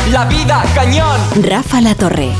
La vida cañón. Rafa La Torre.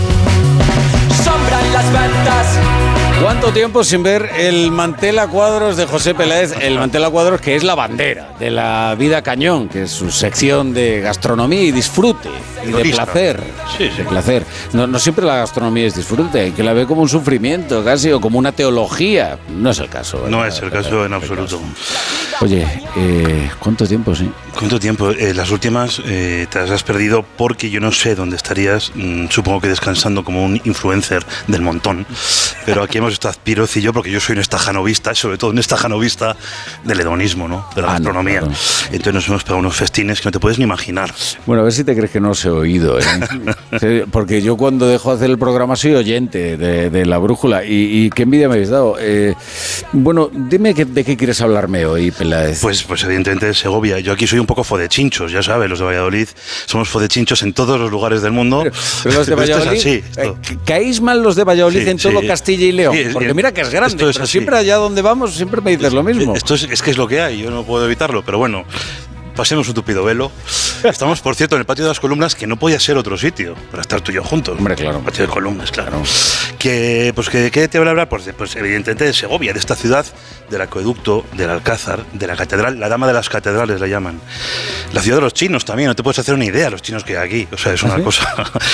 Sombra en las ventas. ¿Cuánto tiempo sin ver el mantel a cuadros de José Peláez? El mantel a cuadros que es la bandera de La Vida Cañón, que es su sección de gastronomía y disfrute y de placer. Sí. De placer. No siempre la gastronomía es disfrute, hay que la ve como un sufrimiento casi o como una teología. No es el caso. No es el caso en absoluto. Oye, ¿cuánto tiempo, sí? ¿Cuánto tiempo? Las últimas te las has perdido porque yo no sé dónde estarías, supongo que descansando como un influencer del montón, pero aquí hemos estado Piroz y yo porque yo soy un estajanovista, sobre todo un estajanovista del hedonismo, ¿no? De la gastronomía. Claro. Entonces nos hemos pegado unos festines que no te puedes ni imaginar. Bueno, a ver si te crees que no os he oído, ¿eh? Porque yo cuando dejo de hacer el programa soy oyente de La Brújula y qué envidia me habéis dado. Bueno, dime de qué quieres hablarme hoy, Peláez. Pues evidentemente de Segovia. Yo aquí soy un poco fodechinchos, ya sabes, los de Valladolid somos fodechinchos en todos los lugares del mundo. Pero los de Valladolid, ¿caéis mal los de Valladolid en todo Castilla y León? Porque mira que es grande, pero siempre allá donde vamos siempre me dices lo mismo. Esto es que es lo que hay, yo no puedo evitarlo, pero bueno. Pasemos un tupido velo. Estamos, por cierto, en el patio de las columnas, que no podía ser otro sitio para estar tú y yo juntos. Hombre, claro. Patio de columnas, claro. ¿Qué te voy a hablar? Pues evidentemente de Segovia, de esta ciudad, del acueducto, del Alcázar, de la catedral, la dama de las catedrales la llaman. La ciudad de los chinos también, no te puedes hacer una idea los chinos que hay aquí. O sea, es una cosa...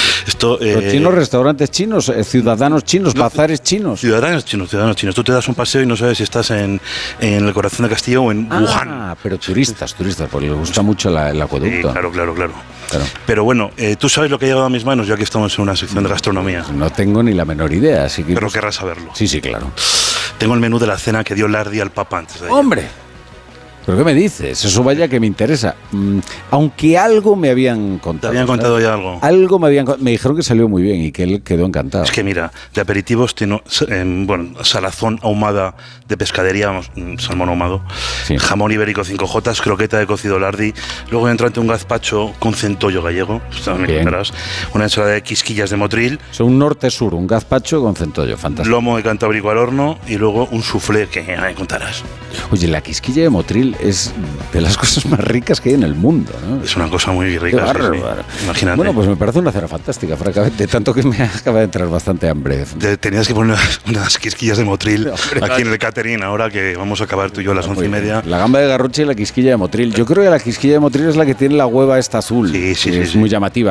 Los chinos, restaurantes chinos, ciudadanos chinos, bazares chinos. Ciudadanos chinos. Tú te das un paseo y no sabes si estás en el corazón de Castillo o en Wuhan. Ah, pero turistas, porque les gusta mucho el acueducto. Sí, claro. Pero bueno, tú sabes lo que ha llegado a mis manos, ya que estamos en una sección de gastronomía. No tengo ni la menor idea, así que... Pero querrás saberlo. Sí, claro. Tengo el menú de la cena que dio Lardi al Papa antes de ayer. ¡Hombre! ¿Pero qué me dices? Eso vaya que me interesa. Aunque algo me habían contado. ¿Te habían contado ya algo? Algo me dijeron que salió muy bien y que él quedó encantado. Es que mira, de aperitivos tiene, salazón ahumada de pescadería, salmón ahumado, sí. Jamón ibérico 5J, croqueta de cocido Lardi, luego entrante un gazpacho con centollo gallego, una ensalada de quisquillas de Motril. Es un norte-sur, un gazpacho con centollo, fantástico. Lomo de cantábrico al horno y luego un soufflé que ya me contarás. Oye, la quisquilla de Motril es de las cosas más ricas que hay en el mundo, ¿no? Es una cosa muy rica, sí. Imagínate. Bueno, pues me parece una cena fantástica, francamente, tanto que me acaba de entrar bastante hambre. Tenías que poner unas quisquillas de Motril aquí en el catering, ahora que vamos a acabar tú y yo a las 11:30. La gamba de garrucha y la quisquilla de Motril. Yo creo que la quisquilla de Motril es la que tiene la hueva esta azul. Sí. Es muy llamativa.